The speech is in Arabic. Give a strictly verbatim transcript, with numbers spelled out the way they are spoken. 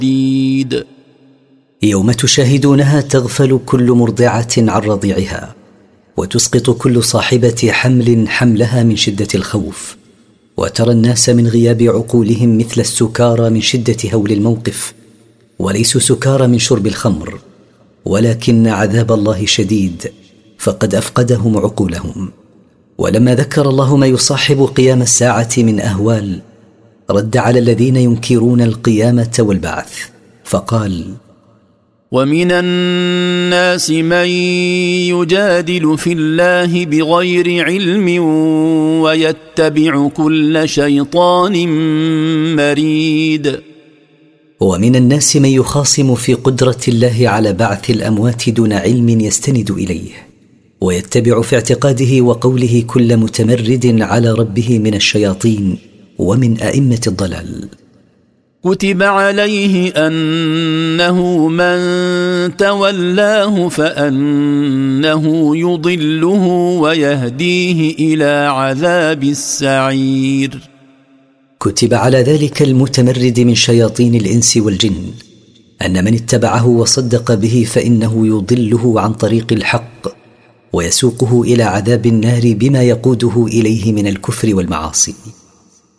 يوم تشاهدونها تغفل كل مرضعة عن رضيعها، وتسقط كل صاحبة حمل حملها من شدة الخوف، وترى الناس من غياب عقولهم مثل السكارى من شدة هول الموقف، وليسوا سكارى من شرب الخمر، ولكن عذاب الله شديد فقد أفقدهم عقولهم. ولما ذكر الله ما يصاحب قيام الساعة من أهوال، رد على الذين ينكرون القيامة والبعث فقال: ومن الناس من يجادل في الله بغير علم ويتبع كل شيطان مريد. ومن الناس من يخاصم في قدرة الله على بعث الأموات دون علم يستند إليه، ويتبع في اعتقاده وقوله كل متمرد على ربه من الشياطين ومن أئمة الضلال. كتب عليه أنه من تولاه فأنه يضله ويهديه إلى عذاب السعير. كتب على ذلك المتمرد من شياطين الإنس والجن أن من اتبعه وصدق به فإنه يضله عن طريق الحق ويسوقه إلى عذاب النار بما يقوده إليه من الكفر والمعاصي.